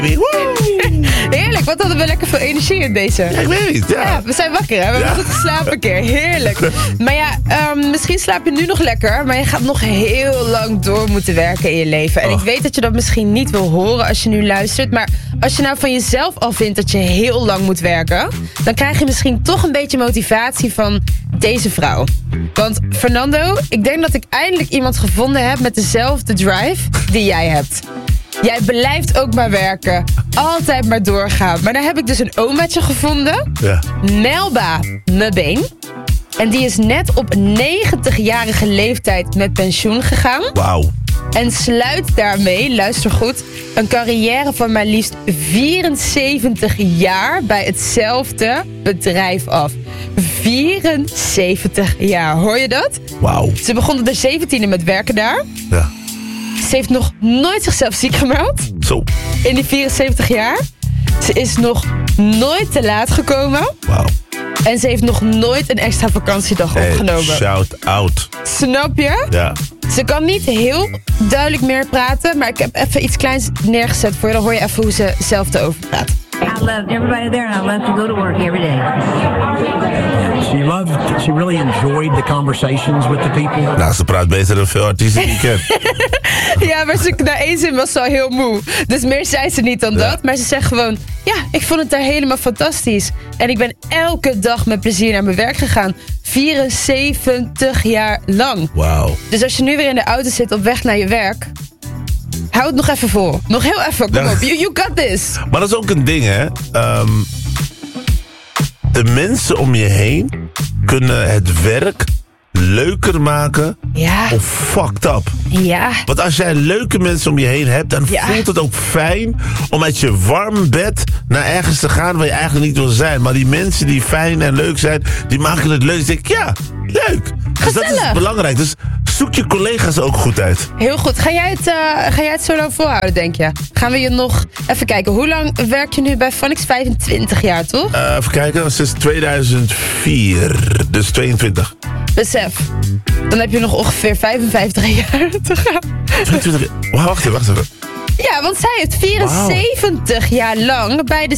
Heerlijk, wat hadden we lekker veel energie in deze. Ja, ik weet niet, Ja, we zijn wakker, hè? We hebben goed geslapen een keer. Heerlijk. Maar ja, misschien slaap je nu nog lekker, maar je gaat nog heel lang door moeten werken in je leven. En ik weet dat je dat misschien niet wil horen als je nu luistert, maar als je nou van jezelf al vindt dat je heel lang moet werken, dan krijg je misschien toch een beetje motivatie van deze vrouw. Want Fernando, ik denk dat ik eindelijk iemand gevonden heb met dezelfde drive die jij hebt. Jij blijft ook maar werken. Altijd maar doorgaan. Maar daar heb ik dus een omaatje gevonden. Ja. Melba Mebeen. En die is net op 90-jarige leeftijd met pensioen gegaan. Wauw. En sluit daarmee, luister goed, een carrière van maar liefst 74 jaar bij hetzelfde bedrijf af. 74 jaar, hoor je dat? Wauw. Ze begon op de 17e met werken daar. Ja. Ze heeft nog nooit zichzelf ziek gemeld. Zo. In die 74 jaar. Ze is nog nooit te laat gekomen. Wauw. En ze heeft nog nooit een extra vakantiedag opgenomen. Shout out. Snap je? Ja. Ze kan niet heel duidelijk meer praten, maar ik heb even iets kleins neergezet voor je. Dan hoor je even hoe ze zelf erover praat. I loved everybody there, and I love to go to work every day. She really enjoyed the conversations with the people. Nou, ze praat beter dan veel artiesten die ik ken. Ja, maar na één zin was ze al heel moe. Dus meer zei ze niet dan dat. Maar ze zegt gewoon, ja, ik vond het daar helemaal fantastisch. En ik ben elke dag met plezier naar mijn werk gegaan. 74 jaar lang. Wauw. Dus als je nu weer in de auto zit op weg naar je werk, hou het nog even vol. Nog heel even, kom op. You got this. Maar dat is ook een ding, hè. De mensen om je heen kunnen het werk leuker maken of fucked up. Ja. Want als jij leuke mensen om je heen hebt, dan voelt het ook fijn om uit je warm bed naar ergens te gaan waar je eigenlijk niet wil zijn. Maar die mensen die fijn en leuk zijn, die maken het leuk. Dus denk ik, ja, leuk. Dus dat is belangrijk. Dus zoek je collega's ook goed uit. Heel goed. Ga jij het zo lang volhouden, denk je? Gaan we je nog... Even kijken, hoe lang werk je nu bij Phonics? 25 jaar, toch? Even kijken, sinds 2004. Dus 22. Besef, dan heb je nog ongeveer 55 jaar te gaan. 22. Wacht even. Ja, want zij heeft 74 jaar lang bij